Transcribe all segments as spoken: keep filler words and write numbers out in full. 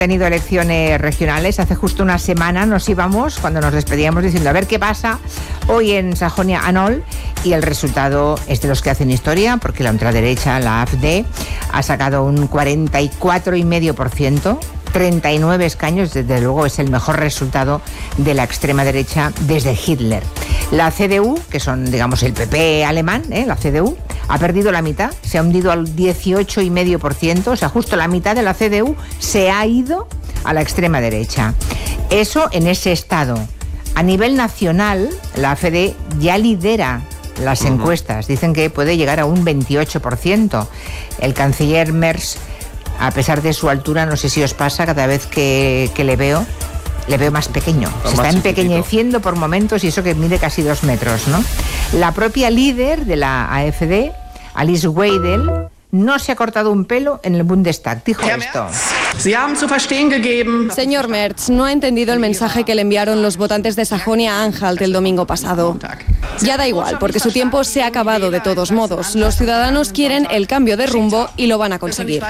tenido elecciones regionales. Hace justo una semana nos íbamos, cuando nos despedíamos, diciendo a ver qué pasa hoy en Sajonia-Anhalt, y el resultado es de los que hacen historia, porque la ultraderecha, la A F D, ha sacado un cuarenta y cuatro coma cinco por ciento, treinta y nueve escaños, desde luego es el mejor resultado de la extrema derecha desde Hitler. La C D U, que son, digamos, el P P alemán, ¿eh? la C D U, ha perdido la mitad, se ha hundido al dieciocho coma cinco por ciento, o sea, justo la mitad de la C D U se ha ido a la extrema derecha. Eso en ese estado. A nivel nacional, la A F D ya lidera las encuestas, dicen que puede llegar a un veintiocho por ciento. El canciller Merz, a pesar de su altura, no sé si os pasa, cada vez que, que le veo, le veo más pequeño. No, Se más está chiquitito. empequeñeciendo por momentos, y eso que mide casi dos metros, ¿no? La propia líder de la A F D, Alice Weidel, no se ha cortado un pelo en el Bundestag. Dijo esto. Señor Merz, no ha entendido el mensaje que le enviaron los votantes de Sajonia-Anhalt el domingo pasado. Ya da igual, porque su tiempo se ha acabado de todos modos. Los ciudadanos quieren el cambio de rumbo y lo van a conseguir.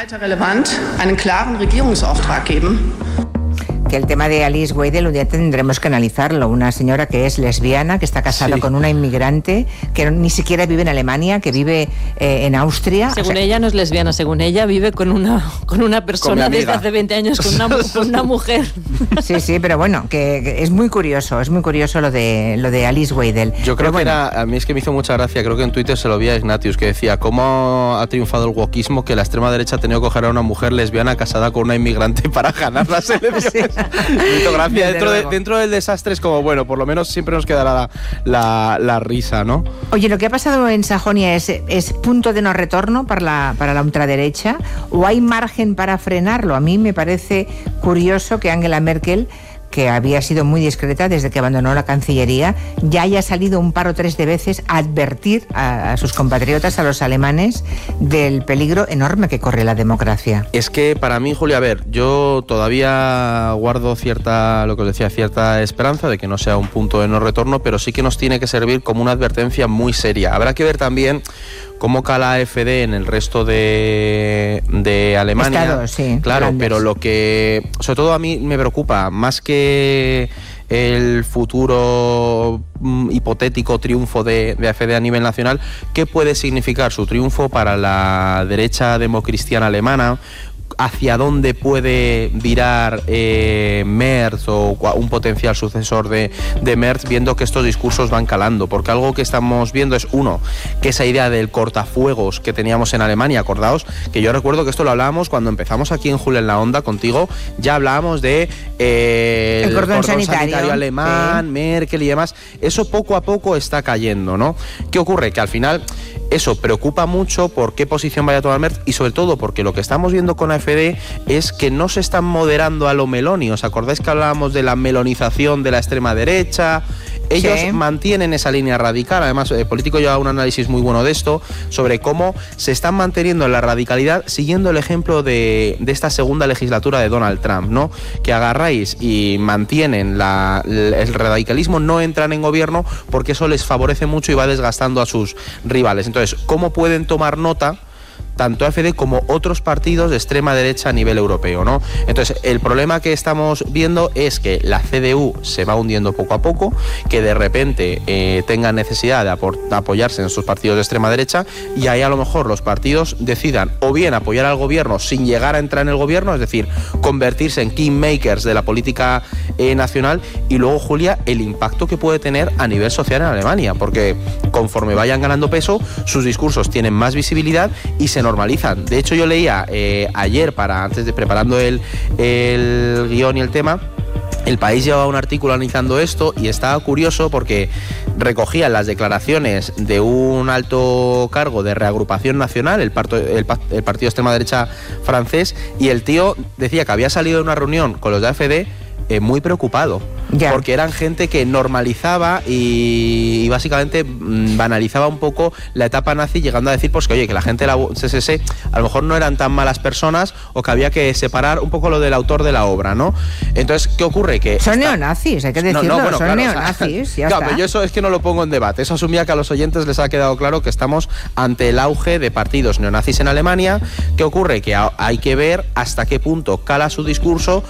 Que el tema de Alice Weidel un día tendremos que analizarlo. Una señora que es lesbiana, que está casada Sí. con una inmigrante, que no- ni siquiera vive en Alemania, que vive eh, en Austria. Según O sea, ella no es lesbiana, según ella vive con una con una Con mi persona amiga. desde hace veinte años, con una, mu- con una mujer. sí, sí, pero bueno, que, que es muy curioso, es muy curioso lo de lo de Alice Weidel. Yo creo Pero que bueno, era, a mí es que me hizo mucha gracia, creo que en Twitter se lo vi a Ignatius, que decía cómo ha triunfado el wokismo, que la extrema derecha ha tenido que coger a una mujer lesbiana casada con una inmigrante para ganar las elecciones. Me hizo gracia. Desde Dentro, de- luego. dentro del desastre es como, bueno, por lo menos siempre nos quedará la, la, la risa, ¿no? Oye, lo que ha pasado en Sajonia es, es punto de no retorno para la, para la ultraderecha, o hay margen para frenarlo. A mí me parece curioso que Angela Merkel, que había sido muy discreta desde que abandonó la Cancillería, ya haya salido un par o tres de veces a advertir a, a sus compatriotas, a los alemanes, del peligro enorme que corre la democracia. Es que para mí, Julia, a ver, yo todavía guardo cierta, lo que os decía, cierta esperanza de que no sea un punto de no retorno, pero sí que nos tiene que servir como una advertencia muy seria. Habrá que ver también cómo cala A F D en el resto de, de Alemania. Estados, sí, claro, grandes. pero lo que sobre todo a mí me preocupa, más que el futuro mm, hipotético triunfo de, de A F D a nivel nacional, ¿qué puede significar su triunfo para la derecha democristiana alemana? ¿Hacia dónde puede virar eh, Merz o cua- un potencial sucesor de, de Merz, viendo que estos discursos van calando? Porque algo que estamos viendo es, uno, que esa idea del cortafuegos que teníamos en Alemania, acordaos, que yo recuerdo que esto lo hablábamos cuando empezamos aquí en Julia en la Onda contigo, ya hablábamos de eh, El cordón sanitario, alemán, sí. Merkel y demás. Eso poco a poco está cayendo, ¿no? ¿Qué ocurre? Que al final eso preocupa mucho por qué posición vaya a tomar Merz, y sobre todo porque lo que estamos viendo con A F D es que no se están moderando a lo Meloni. ¿Os acordáis que hablábamos de la melonización de la extrema derecha? Ellos Sí. mantienen esa línea radical. Además, el Político lleva un análisis muy bueno de esto, sobre cómo se están manteniendo en la radicalidad, siguiendo el ejemplo de, de esta segunda legislatura de Donald Trump, ¿no? Que agarráis y mantienen la, el radicalismo, no entran en gobierno porque eso les favorece mucho y va desgastando a sus rivales. Entonces, ¿cómo pueden tomar nota tanto A F D como otros partidos de extrema derecha a nivel europeo, ¿no? Entonces, el problema que estamos viendo es que la C D U se va hundiendo poco a poco, que de repente eh, tengan necesidad de, apor- de apoyarse en estos partidos de extrema derecha, y ahí a lo mejor los partidos decidan o bien apoyar al gobierno sin llegar a entrar en el gobierno, es decir, convertirse en kingmakers de la política eh, nacional, y luego, Julia, el impacto que puede tener a nivel social en Alemania, porque conforme vayan ganando peso, sus discursos tienen más visibilidad y se normalizan. De hecho, yo leía eh, ayer, para antes de preparando el, el guión y el tema, El País llevaba un artículo analizando esto y estaba curioso porque recogían las declaraciones de un alto cargo de Reagrupación Nacional, el, parto, el, el partido de extrema derecha francés, y el tío decía que había salido de una reunión con los de A F D eh, muy preocupado. Ya. Porque eran gente que normalizaba y, y básicamente mmm, banalizaba un poco la etapa nazi, llegando a decir pues que oye, que la gente de la C S S a lo mejor no eran tan malas personas o que había que separar un poco lo del autor de la obra, ¿no? Entonces, ¿qué ocurre? Que son esta... neonazis, hay que decirlo, no, no, bueno, son claro, neonazis, o sea, ya claro, está. pero yo eso es que no lo pongo en debate, eso asumía que a los oyentes les ha quedado claro que estamos ante el auge de partidos neonazis en Alemania. ¿Qué ocurre? Que hay que ver hasta qué punto cala su discurso